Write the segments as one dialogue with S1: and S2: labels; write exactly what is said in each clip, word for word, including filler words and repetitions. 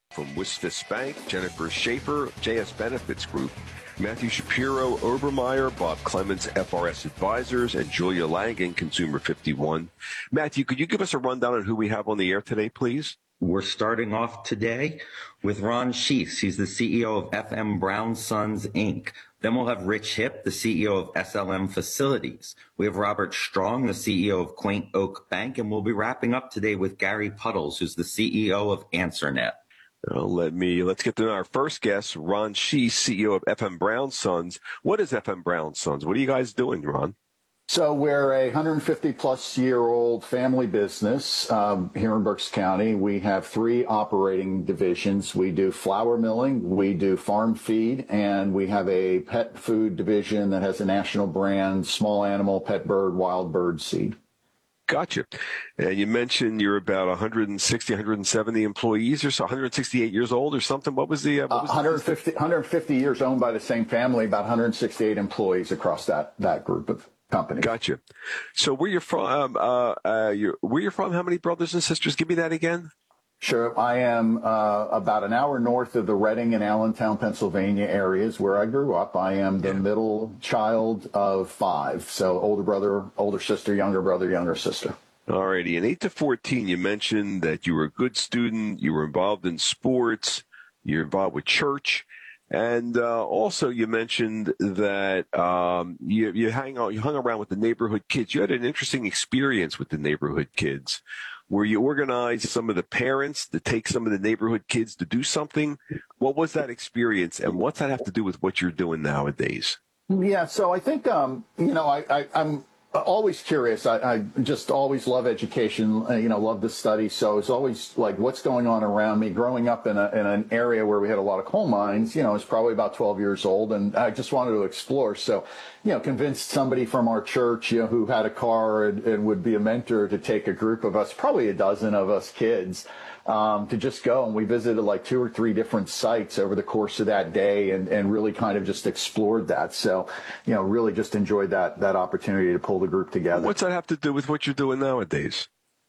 S1: From Wisfis Bank, Jennifer Schaefer, J S Benefits Group, Matthew Shapiro, Obermeyer, Bob Clements, F R S Advisors, and Julia Langen, Consumer fifty-one. Matthew, could you give us a rundown on who we have on the air today, please?
S2: We're starting off today with Ron Sheets. He's the C E O of F M Brown Sons, Incorporated. Then we'll have Rich Hipp, the C E O of S L M Facilities. We have Robert Strong, the C E O of Quaint Oak Bank. And we'll be wrapping up today with Gary Puddles, who's the C E O of AnswerNet.
S1: Well, let me, let's get to our first guest, Ron Sheets, C E O of F M Brown Sons. What is F M Brown Sons? What are you guys doing, Ron?
S3: So we're a one hundred fifty plus year old family business um, here in Berks County. We have three operating divisions. We do flour milling, we do farm feed, and we have a pet food division that has a national brand, small animal, pet bird, wild bird seed.
S1: Gotcha. And you mentioned you're about one hundred sixty, one hundred seventy employees or so, one hundred sixty-eight years old or something. What was the? Uh, what was
S3: uh, one hundred fifty, one hundred fifty years owned by the same family, about one hundred sixty-eight employees across that, that group of companies.
S1: Gotcha. So where you're from, um, uh, uh, you're, where you're from, how many brothers and sisters? Give me that again.
S3: Sure. I am uh, about an hour north of the Reading and Allentown, Pennsylvania areas where I grew up. I am the
S1: Yeah.
S3: middle child of five. So older brother, older sister, younger brother, younger sister.
S1: All righty. In eight to fourteen, you mentioned that you were a good student. You were involved in sports. You're involved with church. And uh, also you mentioned that um, you, you, hang out, you hung around with the neighborhood kids. You had an interesting experience with the neighborhood kids, where you organized some of the parents to take some of the neighborhood kids to do something. What was that experience, and what's that have to do with what you're doing nowadays?
S3: Yeah, so I think, um, you know, I, I, I'm always curious. I, I just always love education, uh, you know, love to study. So it's always like, what's going on around me? Growing up in, a, in an area where we had a lot of coal mines, you know, I was probably about twelve years old, and I just wanted to explore. So, you know, convinced somebody from our church, you know, who had a car and, and would be a mentor to take a group of us, probably a dozen of us kids, um, to just go. And we visited like two or three different sites over the course of that day, and, and really kind of just explored that. So, you know, really just enjoyed that, that opportunity to pull the group together.
S1: What's that have to do with what you're doing nowadays?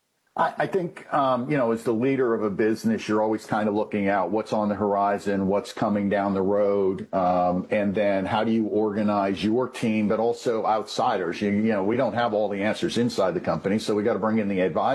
S3: I, I think, um, you know, as the leader of a business, you're always kind of looking out what's on the horizon, what's coming down the road, um, and then how do you organize your team, but also outsiders. You, you know, we don't have all the answers inside the company, so we got to bring in the advisors.